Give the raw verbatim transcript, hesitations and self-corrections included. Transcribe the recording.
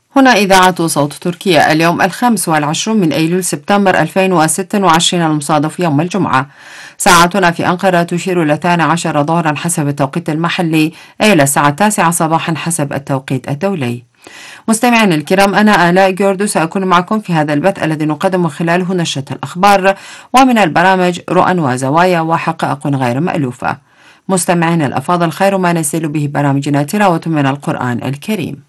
هنا إذاعة صوت تركيا. اليوم الخامس والعشرون من أيلول سبتمبر ألفين وستة وعشرين المصادف يوم الجمعة. ساعتنا في أنقرة تشير إلى الثاني عشر ظهرا حسب التوقيت المحلي، أي إلى الساعة التاسعة صباحا حسب التوقيت الدولي. مستمعينا الكرام، أنا آلاء جوردو سأكون معكم في هذا البث الذي نقدم خلاله نشرة الأخبار ومن البرامج رؤى وزوايا وحقائق غير مألوفة. مستمعينا الأفاضل، خير ما نسيل به برامجنا تلاوة من القرآن الكريم.